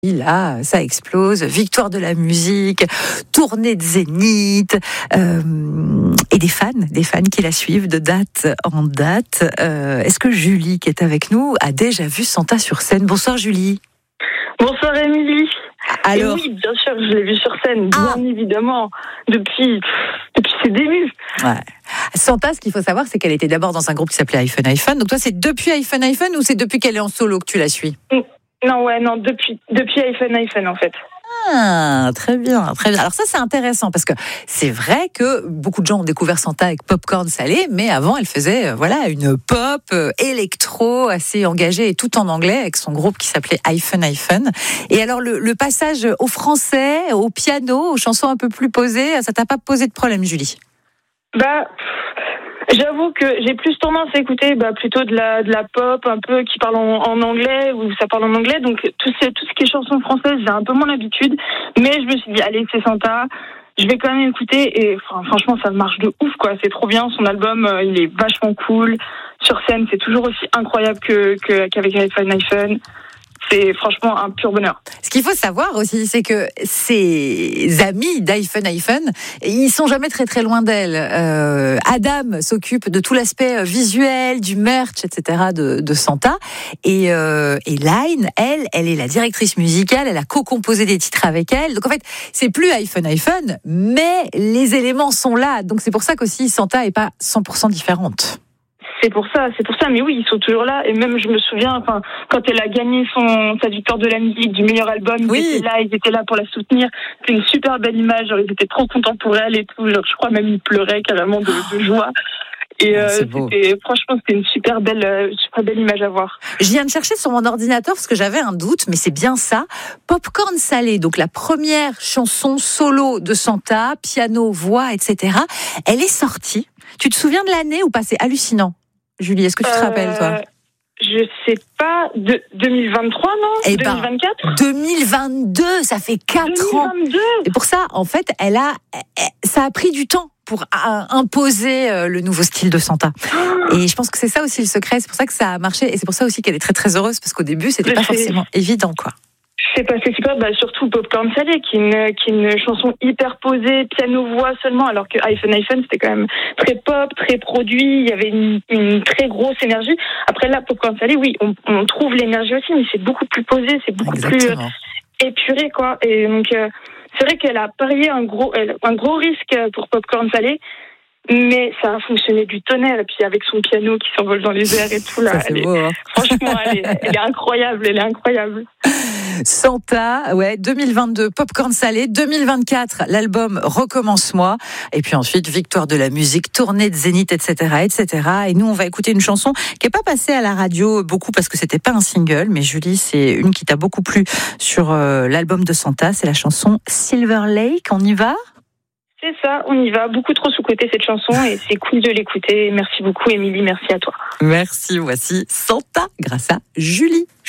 Là, ça explose, victoire de la musique, tournée de Zénith, et des fans qui la suivent de date en date. Est-ce que Julie, qui est avec nous, a déjà vu Santa sur scène? Bonsoir Julie. Bonsoir Émilie. Alors... Et oui, bien sûr, je l'ai vu sur scène, bien évidemment, depuis ses débuts. Ouais. Santa, ce qu'il faut savoir, c'est qu'elle était d'abord dans un groupe qui s'appelait iPhone. Donc toi, c'est depuis iPhone ou c'est depuis qu'elle est en solo que tu la suis? Non, depuis iPhone en fait. Ah, très bien. Alors ça, c'est intéressant parce que c'est vrai que beaucoup de gens ont découvert Santa avec Popcorn Salé, mais avant, elle faisait une pop électro assez engagée et tout en anglais avec son groupe qui s'appelait iPhone. Et alors le passage au français, au piano, aux chansons un peu plus posées, ça t'a pas posé de problème, Julie? J'avoue que j'ai plus tendance à écouter plutôt de la pop un peu qui parle en anglais ou ça parle en anglais, donc tout ce qui est chansons françaises, j'ai un peu moins l'habitude, mais je me suis dit allez, c'est Santa, je vais quand même écouter et franchement ça marche de ouf quoi, c'est trop bien, son album il est vachement cool, sur scène c'est toujours aussi incroyable qu'avec iPhone. C'est franchement un pur bonheur. Ce qu'il faut savoir aussi, c'est que ses amis d'iPhone, ils sont jamais très très loin d'elle. Adam s'occupe de tout l'aspect visuel, du merch, etc. de Santa. Et Line, elle est la directrice musicale. Elle a co-composé des titres avec elle. Donc en fait, c'est plus iPhone, mais les éléments sont là. Donc c'est pour ça qu'aussi Santa est pas 100% différente. C'est pour ça, mais oui, ils sont toujours là, et même je me souviens, quand elle a gagné sa victoire de la musique du meilleur album, ils étaient là pour la soutenir, c'était une super belle image, genre ils étaient trop contents pour elle et tout, genre je crois même ils pleuraient carrément de joie. Et franchement, c'était une super belle image à voir. Je viens de chercher sur mon ordinateur parce que j'avais un doute, mais c'est bien ça. Popcorn Salé, donc la première chanson solo de Santa, piano, voix, etc. Elle est sortie. Tu te souviens de l'année ou pas? C'est hallucinant. Julie, est-ce que tu te rappelles, toi? Je sais pas, 2023, non? 2024? 2022, ça fait 4 ans. 2022. Et pour ça, en fait, ça a pris du temps pour imposer le nouveau style de Santa. Et je pense que c'est ça aussi le secret, c'est pour ça que ça a marché, et c'est pour ça aussi qu'elle est très très heureuse, parce qu'au début, c'était pas forcément évident, quoi. C'est surtout Popcorn Salé, qui est une chanson hyper posée, piano-voix seulement, alors que iPhone, c'était quand même très pop, très produit, il y avait une très grosse énergie. Après là, Popcorn Salé, oui, on trouve l'énergie aussi, mais c'est beaucoup plus posé, c'est beaucoup plus épuré, quoi. Et donc, c'est vrai qu'elle a parié un gros risque pour Popcorn Salé, mais ça a fonctionné du tonnerre, et puis avec son piano qui s'envole dans les airs et tout, là, franchement, elle est incroyable. Santa, 2022, Popcorn Salé, 2024, l'album Recommence-moi, et puis ensuite, victoire de la musique, tournée de Zénith, etc. Et nous, on va écouter une chanson qui n'est pas passée à la radio beaucoup parce que c'était pas un single, mais Julie, c'est une qui t'a beaucoup plu sur l'album de Santa, c'est la chanson Silver Lake. On y va? C'est ça, on y va. Beaucoup trop sous-côté cette chanson et c'est cool de l'écouter. Merci beaucoup, Émilie. Merci à toi. Merci. Voici Santa grâce à Julie.